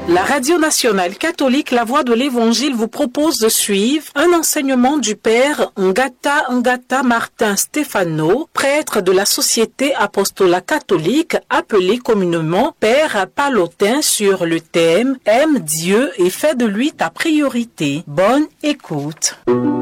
La Radio nationale catholique La Voix de l'Évangile vous propose de suivre un enseignement du Père Ngata Martin Stéphano, prêtre de la Société Apostolat Catholique, appelé communément Père Palotin, sur le thème « Aime Dieu et fais de lui ta priorité ». Bonne écoute.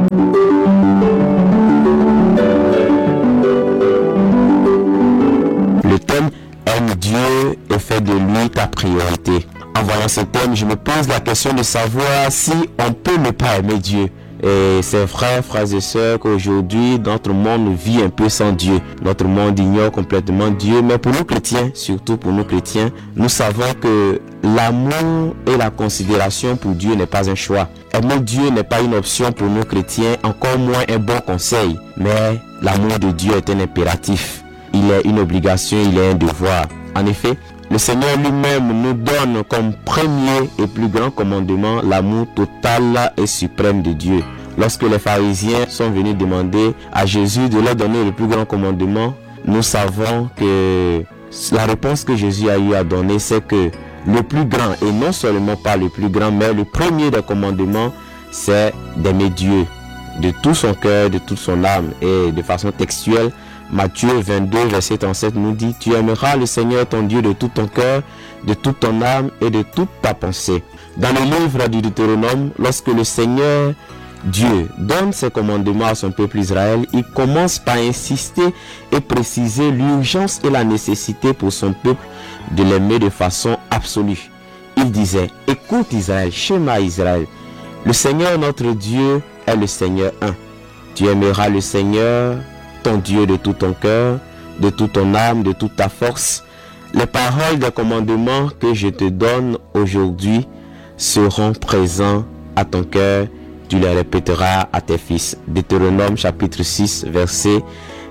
Le thème « Aime Dieu et fais de lui ta priorité ». En voyant ce thème, je me pose la question de savoir si on peut ne pas aimer Dieu. Et c'est vrai, frères et sœurs, qu'aujourd'hui, notre monde vit un peu sans Dieu. Notre monde ignore complètement Dieu. Mais pour nous chrétiens, surtout pour nous chrétiens, nous savons que l'amour et la considération pour Dieu n'est pas un choix. Aimer Dieu n'est pas une option pour nous chrétiens, encore moins un bon conseil. Mais l'amour de Dieu est un impératif. Il est une obligation, il est un devoir. En effet, le Seigneur lui-même nous donne comme premier et plus grand commandement l'amour total et suprême de Dieu. Lorsque les pharisiens sont venus demander à Jésus de leur donner le plus grand commandement, nous savons que la réponse que Jésus a eu à donner, c'est que le plus grand, et non seulement pas le plus grand, mais le premier des commandements, c'est d'aimer Dieu de tout son cœur, de toute son âme. Et de façon textuelle, Matthieu 22, verset 37 nous dit « Tu aimeras le Seigneur ton Dieu de tout ton cœur, de toute ton âme et de toute ta pensée. » Dans le livre du Deutéronome, lorsque le Seigneur Dieu donne ses commandements à son peuple Israël, il commence par insister et préciser l'urgence et la nécessité pour son peuple de l'aimer de façon absolue. Il disait « Écoute Israël, Shema Israël, le Seigneur notre Dieu est le Seigneur un. Tu aimeras le Seigneur ton Dieu de tout ton cœur, de toute ton âme, de toute ta force. Les paroles des commandements que je te donne aujourd'hui seront présents à ton cœur. Tu les répéteras à tes fils. » Deutéronome chapitre 6, versets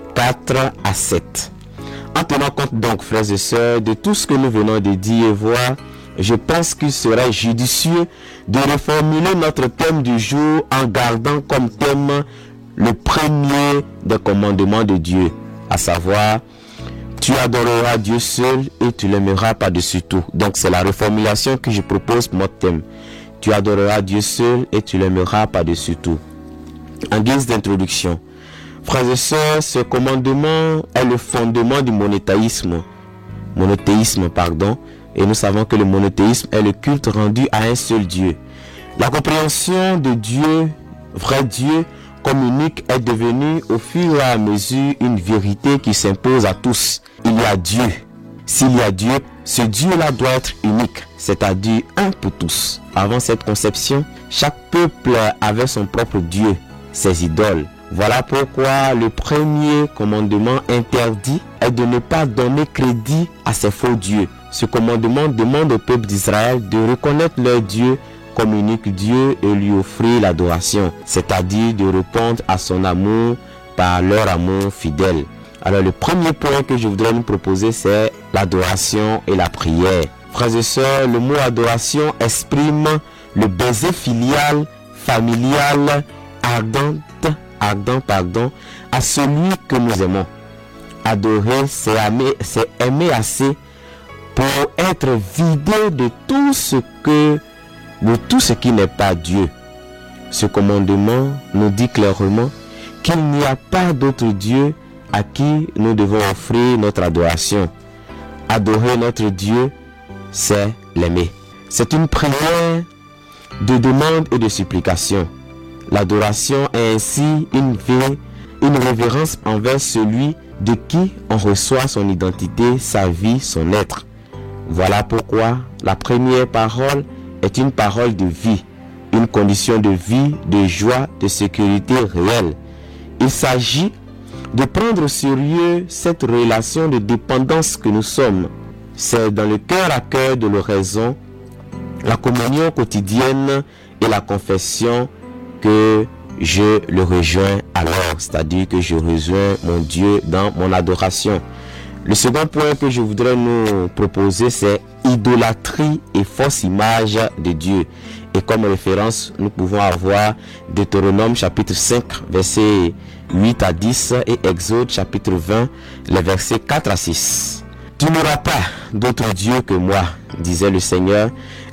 4 à 7. En tenant compte donc, frères et sœurs, de tout ce que nous venons de dire et voir, je pense qu'il serait judicieux de reformuler notre thème du jour en gardant comme thème le premier des commandements de Dieu, à savoir « Tu adoreras Dieu seul et tu l'aimeras par-dessus tout ». Donc c'est la reformulation que je propose pour notre thème. « Tu adoreras Dieu seul et tu l'aimeras par-dessus tout ». En guise d'introduction, frères et sœurs, ce commandement est le fondement du monothéisme, et nous savons que le monothéisme est le culte rendu à un seul Dieu. La compréhension de Dieu, vrai Dieu, comme unique est devenue au fur et à mesure une vérité qui s'impose à tous. Il y a Dieu. S'il y a Dieu, ce Dieu-là doit être unique, c'est-à-dire un pour tous. Avant cette conception, chaque peuple avait son propre Dieu, ses idoles. Voilà pourquoi le premier commandement interdit est de ne pas donner crédit à ces faux dieux. Ce commandement demande au peuple d'Israël de reconnaître leur Dieu comme unique Dieu et lui offrir l'adoration, c'est-à-dire de répondre à son amour par leur amour fidèle. Alors le premier point que je voudrais nous proposer, c'est l'adoration et la prière. Frères et sœurs, le mot adoration exprime le baiser filial, familial, ardent à celui que nous aimons. Adorer, c'est aimer assez pour être vidé de tout ce qui n'est pas Dieu. Ce commandement nous dit clairement qu'il n'y a pas d'autre Dieu à qui nous devons offrir notre adoration. Adorer notre Dieu, c'est l'aimer. C'est une prière de demande et de supplication. L'adoration est ainsi une révérence envers celui de qui on reçoit son identité, sa vie, son être. Voilà pourquoi la première parole est une parole de vie, une condition de vie, de joie, de sécurité réelle. Il s'agit de prendre au sérieux cette relation de dépendance que nous sommes. C'est dans le cœur à cœur de l'oraison, la communion quotidienne et la confession que je le rejoins alors, c'est-à-dire que je rejoins mon Dieu dans mon adoration. Le second point que je voudrais nous proposer, c'est idolâtrie et fausse image de Dieu. Et comme référence, nous pouvons avoir Deutéronome chapitre 5, versets 8 à 10 et Exode chapitre 20, les versets 4 à 6. « Tu n'auras pas d'autre Dieu que moi, disait le Seigneur,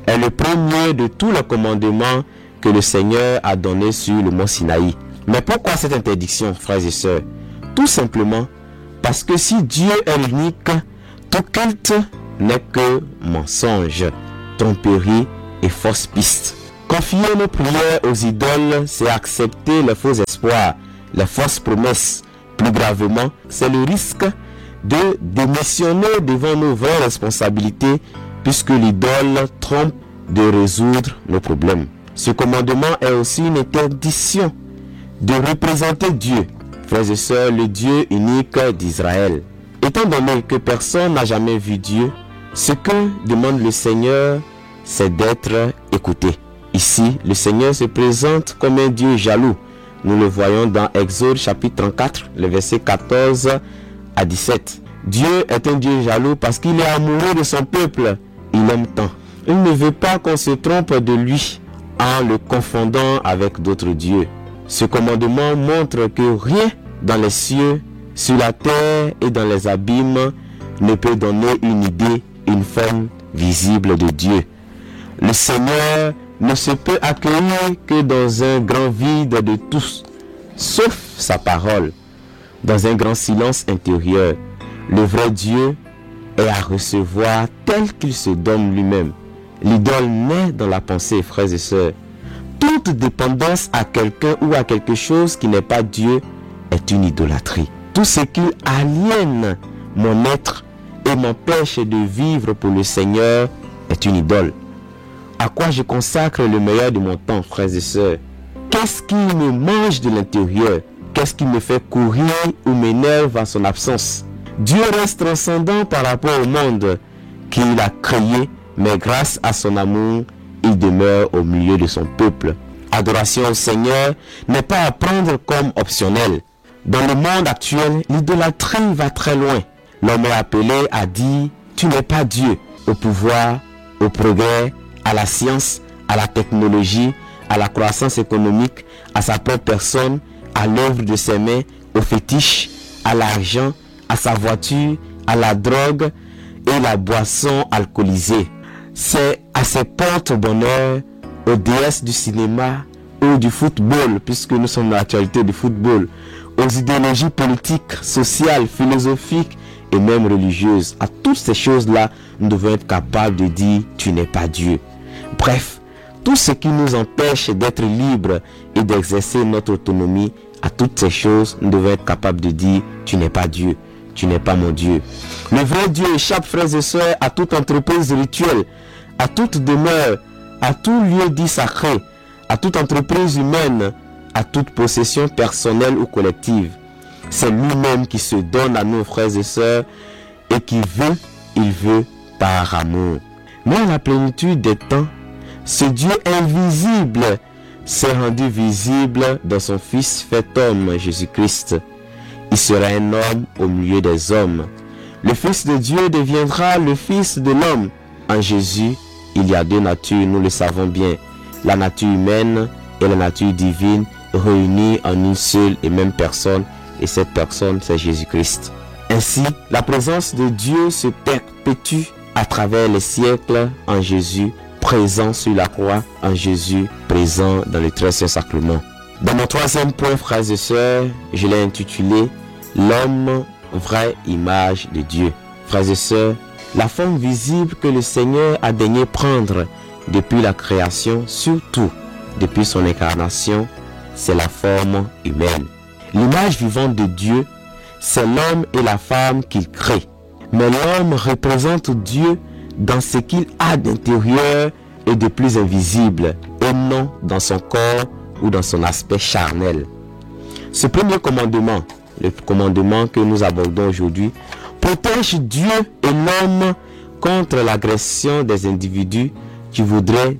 est le premier de tous les commandements que le Seigneur a donnés sur le mont Sinaï. Mais pourquoi cette interdiction, frères et sœurs? Tout simplement parce que si Dieu est l'unique, tout culte n'est que mensonge, tromperie et fausse piste. Confier nos prières aux idoles, c'est accepter les faux espoirs, les fausses promesses. Plus gravement, c'est le risque de démissionner devant nos vraies responsabilités, puisque l'idole trompe de résoudre nos problèmes. Ce commandement est aussi une interdiction de représenter Dieu, frères et sœurs, le Dieu unique d'Israël. Étant donné que personne n'a jamais vu Dieu, ce que demande le Seigneur, c'est d'être écouté. Ici, le Seigneur se présente comme un Dieu jaloux. Nous le voyons dans Exode chapitre 34, les versets 14 à 17. Dieu est un Dieu jaloux parce qu'il est amoureux de son peuple. Il aime tant. Il ne veut pas qu'on se trompe de lui en le confondant avec d'autres dieux. Ce commandement montre que rien dans les cieux, sur la terre et dans les abîmes ne peut donner une idée, une forme visible de Dieu. Le Seigneur ne se peut accueillir que dans un grand vide de tous, sauf sa parole, dans un grand silence intérieur. Le vrai Dieu est à recevoir tel qu'il se donne lui-même. L'idole naît dans la pensée, frères et sœurs. Toute dépendance à quelqu'un ou à quelque chose qui n'est pas Dieu est une idolâtrie. Tout ce qui aliène mon être et m'empêche de vivre pour le Seigneur est une idole. À quoi je consacre le meilleur de mon temps, frères et sœurs? Qu'est-ce qui me mange de l'intérieur? Qu'est-ce qui me fait courir ou m'énerve en son absence? Dieu reste transcendant par rapport au monde qu'il a créé, mais grâce à son amour, il demeure au milieu de son peuple. Adoration au Seigneur n'est pas à prendre comme optionnel. Dans le monde actuel, l'idolâtrie va très loin. L'homme est appelé à dire « Tu n'es pas Dieu » au pouvoir, au progrès, à la science, à la technologie, à la croissance économique, à sa propre personne, à l'œuvre de ses mains, au fétiche, à l'argent, à sa voiture, à la drogue et la boisson alcoolisée. C'est à ses porte-bonheur, aux déesses du cinéma ou du football, puisque nous sommes dans l'actualité du football, aux idéologies politiques, sociales, philosophiques et même religieuses. À toutes ces choses-là, nous devons être capables de dire « Tu n'es pas Dieu ». Bref, tout ce qui nous empêche d'être libres et d'exercer notre autonomie, à toutes ces choses, nous devons être capables de dire « Tu n'es pas Dieu, tu n'es pas mon Dieu ». Le vrai Dieu échappe, frères et sœurs, à toute entreprise rituelle, à toute demeure, à tout lieu dit sacré, à toute entreprise humaine, à toute possession personnelle ou collective. C'est lui-même qui se donne à nous, frères et sœurs, et qui veut, il veut par amour. Mais à la plénitude des temps, ce Dieu invisible s'est rendu visible dans son Fils fait homme, Jésus-Christ. Il sera un homme au milieu des hommes. Le Fils de Dieu deviendra le Fils de l'homme. En Jésus, il y a deux natures, nous le savons bien. La nature humaine et la nature divine réunies en une seule et même personne. Et cette personne, c'est Jésus-Christ. Ainsi, la présence de Dieu se perpétue à travers les siècles en Jésus, présent sur la croix, en Jésus, présent dans le très saint sacrement. Dans mon troisième point, frères et sœurs, je l'ai intitulé « L'homme, vraie image de Dieu ». Frères et sœurs, la forme visible que le Seigneur a daigné prendre depuis la création, surtout depuis son incarnation, c'est la forme humaine. L'image vivante de Dieu, c'est l'homme et la femme qu'il crée. Mais l'homme représente Dieu dans ce qu'il a d'intérieur et de plus invisible, et non dans son corps ou dans son aspect charnel. Ce premier commandement, le commandement que nous abordons aujourd'hui, protège Dieu et l'homme contre l'agression des individus qui voudraient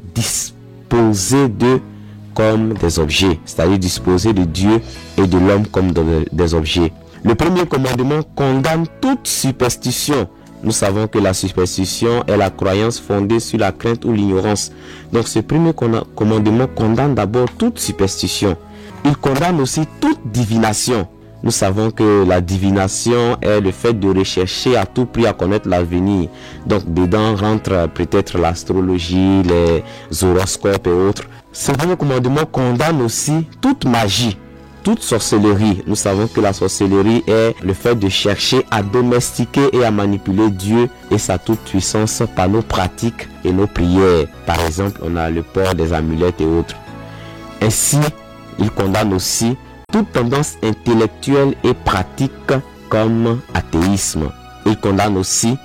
disposer d'eux comme des objets, c'est-à-dire disposer de Dieu et de l'homme comme des objets. Le premier commandement condamne toute superstition. Nous savons que la superstition est la croyance fondée sur la crainte ou l'ignorance. Donc ce premier commandement condamne d'abord toute superstition. Il condamne aussi toute divination. Nous savons que la divination est le fait de rechercher à tout prix à connaître l'avenir. Donc dedans rentre peut-être l'astrologie, les horoscopes et autres. Ce premier commandement condamne aussi toute magie, toute sorcellerie. Nous savons que la sorcellerie est le fait de chercher à domestiquer et à manipuler Dieu et sa toute puissance par nos pratiques et nos prières. Par exemple, on a le port des amulettes et autres. Ainsi, il condamne aussi toute tendance intellectuelle et pratique comme athéisme. Il condamne aussi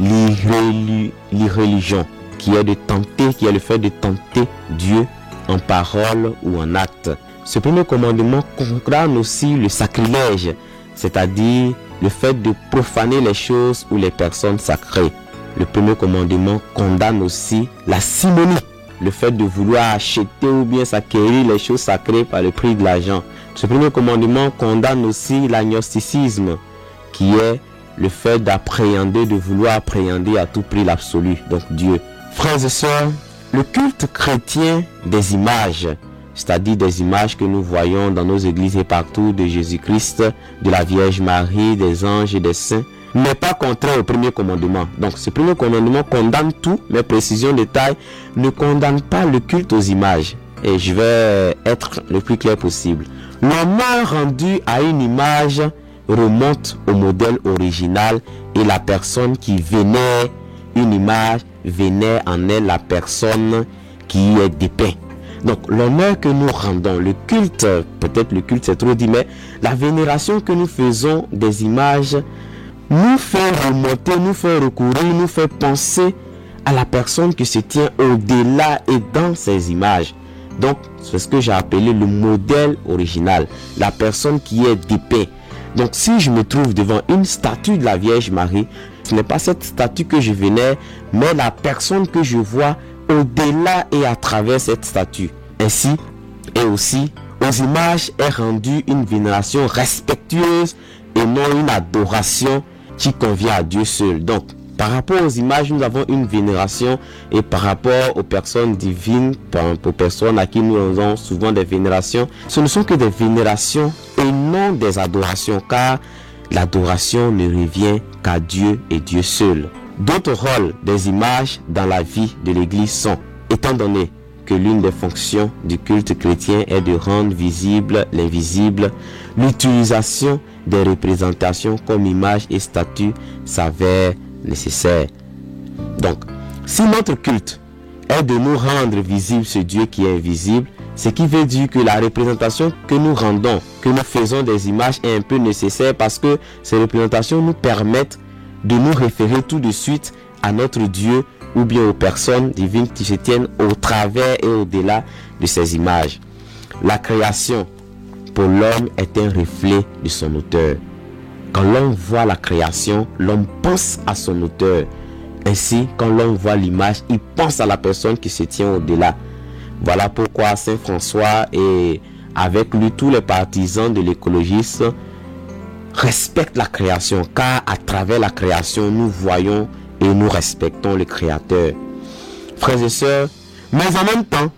l'irreligion, qui est le fait de tenter Dieu en parole ou en acte. Ce premier commandement condamne aussi le sacrilège, c'est-à-dire le fait de profaner les choses ou les personnes sacrées. Le premier commandement condamne aussi la simonie, le fait de vouloir acheter ou bien s'acquérir les choses sacrées par le prix de l'argent. Ce premier commandement condamne aussi l'agnosticisme, qui est le fait d'appréhender, de vouloir appréhender à tout prix l'absolu, donc Dieu. Frères et sœurs, le culte chrétien des images, c'est-à-dire des images que nous voyons dans nos églises et partout de Jésus-Christ, de la Vierge Marie, des anges et des saints, n'est pas contraire au premier commandement. Donc ce premier commandement condamne tout, mais précision détail, ne condamne pas le culte aux images. Et je vais être le plus clair possible. L'honneur rendu à une image remonte au modèle original et la personne qui vénère une image vénère en elle la personne qui est dépeinte. Donc l'honneur que nous rendons, le culte, peut-être le culte c'est trop dit, mais la vénération que nous faisons des images nous fait remonter, nous fait recourir, nous fait penser à la personne qui se tient au-delà et dans ces images. Donc c'est ce que j'ai appelé le modèle original, la personne qui est dépeinte. Donc si je me trouve devant une statue de la Vierge Marie, ce n'est pas cette statue que je vénère, mais la personne que je vois au-delà et à travers cette statue. Ainsi, et aussi, aux images est rendue une vénération respectueuse et non une adoration qui convient à Dieu seul. Donc, par rapport aux images, nous avons une vénération, et par rapport aux personnes divines, aux personnes à qui nous rendons souvent des vénérations, ce ne sont que des vénérations et non des adorations, car l'adoration ne revient qu'à Dieu et Dieu seul. D'autres rôles des images dans la vie de l'Église sont, étant donné que l'une des fonctions du culte chrétien est de rendre visible l'invisible, l'utilisation des représentations comme images et statues s'avère nécessaire. Donc, si notre culte est de nous rendre visible ce Dieu qui est invisible, ce qui veut dire que la représentation que nous rendons, que nous faisons des images est un peu nécessaire, parce que ces représentations nous permettent de nous référer tout de suite à notre Dieu ou bien aux personnes divines qui se tiennent au travers et au-delà de ces images. La création pour l'homme est un reflet de son auteur. Quand l'homme voit la création, l'homme pense à son auteur. Ainsi, quand l'homme voit l'image, il pense à la personne qui se tient au-delà. Voilà pourquoi Saint François et avec lui tous les partisans de l'écologisme respectent la création, car à travers la création, nous voyons et nous respectons le Créateur. Frères et sœurs, mais en même temps,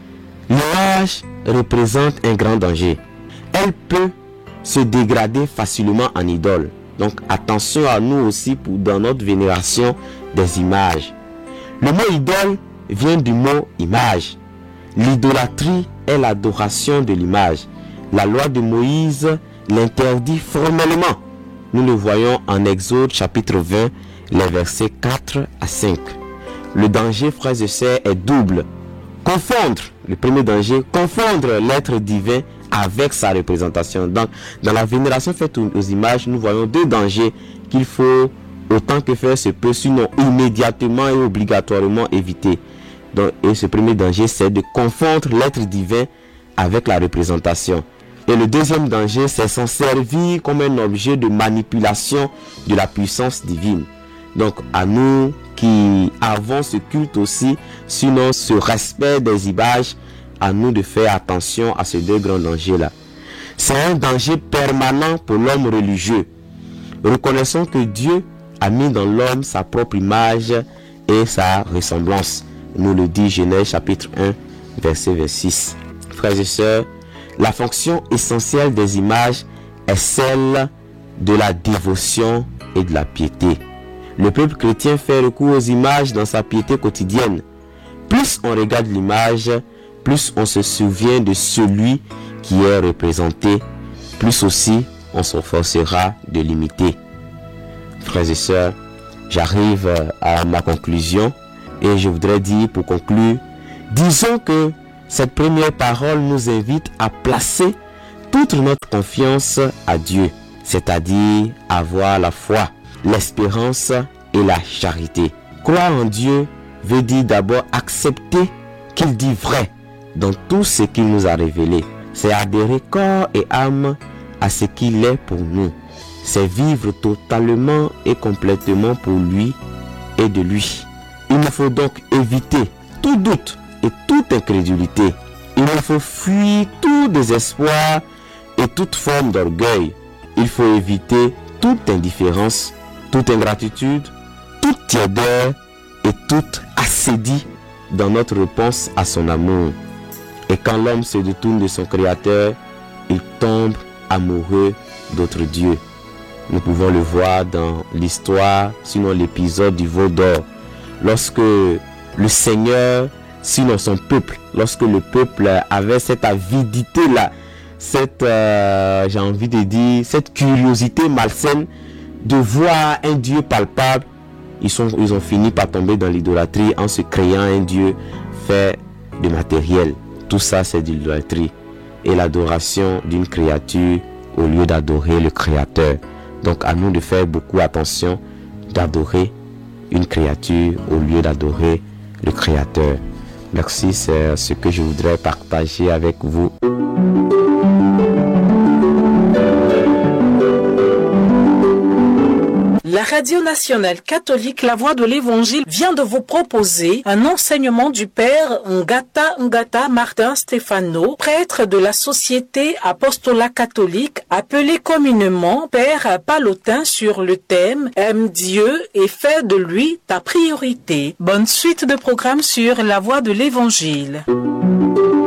l'image représente un grand danger. Elle peut se dégrader facilement en idole. Donc attention à nous aussi dans notre vénération des images. Le mot idole vient du mot image. L'idolâtrie est l'adoration de l'image. La loi de Moïse l'interdit formellement. Nous le voyons en Exode chapitre 20, les versets 4 à 5. Le danger, frères et sœurs, est double. Confondre, le premier danger, confondre l'être divin avec sa représentation. Donc, dans la vénération faite aux images, nous voyons deux dangers qu'il faut, autant que faire se peut, sinon immédiatement et obligatoirement éviter. Donc, et ce premier danger, c'est de confondre l'être divin avec la représentation. Et le deuxième danger, c'est s'en servir comme un objet de manipulation de la puissance divine. Donc, à nous qui avons ce culte aussi, sinon ce respect des images, à nous de faire attention à ces deux grands dangers-là. C'est un danger permanent pour l'homme religieux. Reconnaissons que Dieu a mis dans l'homme sa propre image et sa ressemblance. Nous le dit Genèse chapitre 1, verset 26. Frères et sœurs, la fonction essentielle des images est celle de la dévotion et de la piété. Le peuple chrétien fait recours aux images dans sa piété quotidienne. Plus on regarde l'image, plus on se souvient de celui qui est représenté, plus aussi on s'efforcera de l'imiter. Frères et sœurs, j'arrive à ma conclusion et je voudrais dire pour conclure, disons que cette première parole nous invite à placer toute notre confiance à Dieu, c'est-à-dire avoir la foi, l'espérance et la charité. Croire en Dieu veut dire d'abord accepter qu'il dit vrai dans tout ce qu'il nous a révélé. C'est adhérer corps et âme à ce qu'il est pour nous. C'est vivre totalement et complètement pour lui et de lui. Il nous faut donc éviter tout doute et toute incrédulité. Il nous faut fuir tout désespoir et toute forme d'orgueil. Il faut éviter toute indifférence, toute ingratitude, toute tiédeur et toute assédie dans notre réponse à son amour. Et quand l'homme se détourne de son Créateur, il tombe amoureux d'autres dieux. Nous pouvons le voir dans l'histoire, sinon l'épisode du veau d'or. Lorsque le Seigneur, sinon son peuple, lorsque le peuple avait cette avidité-là, cette, j'ai envie de dire, cette curiosité malsaine de voir un Dieu palpable, ils ont fini par tomber dans l'idolâtrie en se créant un Dieu fait de matériel. Tout ça, c'est de l'idolâtrie et l'adoration d'une créature au lieu d'adorer le Créateur. Donc à nous de faire beaucoup attention d'adorer une créature au lieu d'adorer le Créateur. Merci, c'est ce que je voudrais partager avec vous. La Radio Nationale Catholique La Voix de l'Évangile vient de vous proposer un enseignement du Père Ngata Martin Stefano, prêtre de la Société Apostolat Catholique, appelé communément Père Palotin, sur le thème « Aime Dieu et fais de lui ta priorité ». Bonne suite de programmes sur La Voix de l'Évangile.